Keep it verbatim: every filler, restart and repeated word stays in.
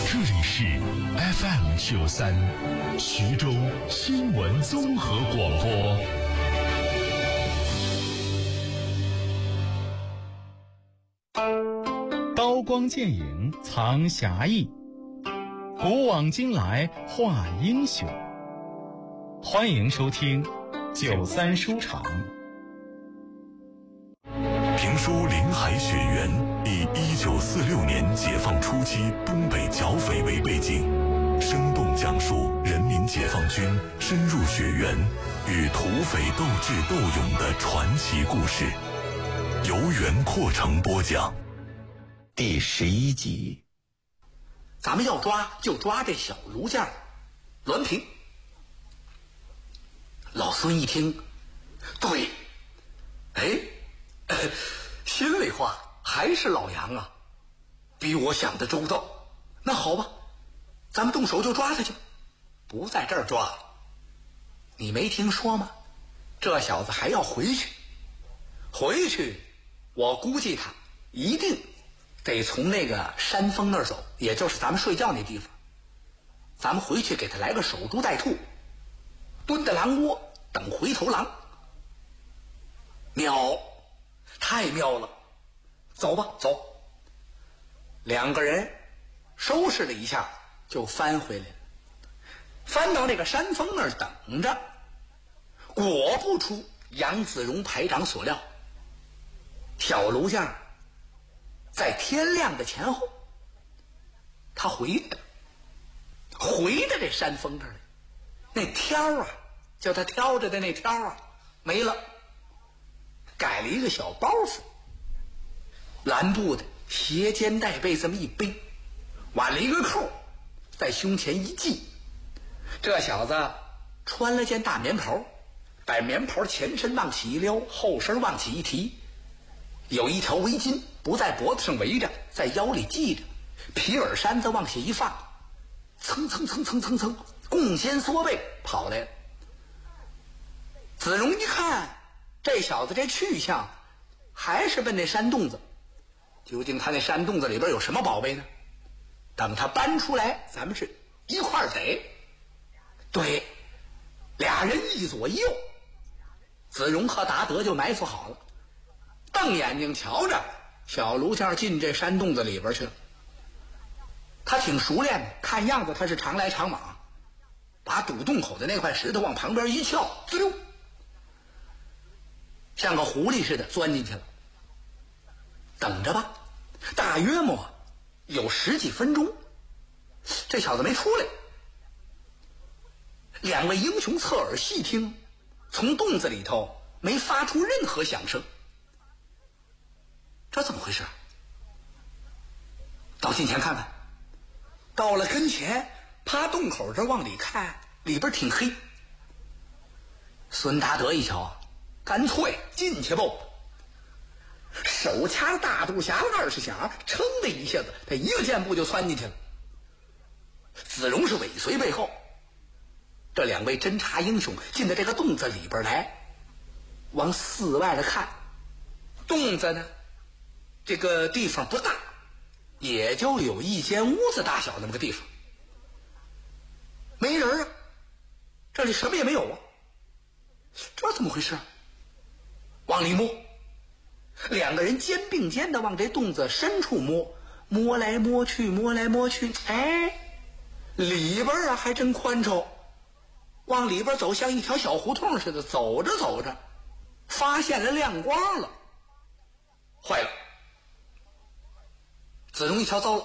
这里是 F M 九三徐州新闻综合广播。 刀光剑影藏侠义，古往今来画英雄。欢迎收听九三书场。 评书《林海雪原》以一九四六年解放初期东北剿匪为背景，生动讲述人民解放军深入雪原与土匪斗智斗勇的传奇故事。由袁阔成播讲。 第十一集， 咱们要抓就抓这小卢家栾平。老孙一听，对，哎，呃、心里话还是老杨啊，比我想的周到。那好吧，咱们动手就抓他去，不在这儿抓了。你没听说吗？这小子还要回去，回去，我估计他一定得从那个山峰那儿走，也就是咱们睡觉那地方。咱们回去给他来个守株待兔，蹲在狼窝等回头狼。妙，太妙了！走吧，走。两个人收拾了一下，就翻回来了。翻到那个山峰那儿等着，果不出杨子荣排长所料，小卢家在天亮的前后，他回来了，回到这山峰这儿来。那挑啊，叫他挑着的那挑啊，没了，改了一个小包袱，蓝布的，斜肩带背这么一背，挽了一个扣，在胸前一系。这小子穿了件大棉袍，把棉袍前身往起一撩，后身往起一提，有一条围巾不在脖子上围着，在腰里系着，皮耳衫子往下一放，蹭蹭蹭蹭蹭蹭，弓肩缩背跑来了。子荣一看，这小子这去向还是奔那山洞子，究竟他那山洞子里边有什么宝贝呢？等他搬出来，咱们是一块儿逮。对，俩人一左一右，子荣和达德就埋伏好了，瞪眼睛瞧着小卢家进这山洞子里边去了。他挺熟练的，看样子他是常来常往，把堵洞口的那块石头往旁边一翘，滋溜，像个狐狸似的钻进去了。等着吧，大约么有十几分钟，这小子没出来。两位英雄侧耳细听，从洞子里头没发出任何响声。这怎么回事？到近前看看。到了跟前，趴洞口这往里看，里边挺黑。孙达德一瞧，干脆进去吧，手掐大肚匣二十响，噌的一下子，他一个箭步就窜进去了。子荣是尾随背后。这两位侦察英雄进到这个洞子里边来，往四外的看。洞子呢，这个地方不大，也就有一间屋子大小那么个地方，没人啊，这里什么也没有啊，这怎么回事？往里摸，两个人肩并肩的往这洞子深处摸，摸来摸去，摸来摸去，哎，里边啊还真宽敞。往里边走，像一条小胡同似的，走着走着发现了亮光了。坏了，子荣一瞧，糟了，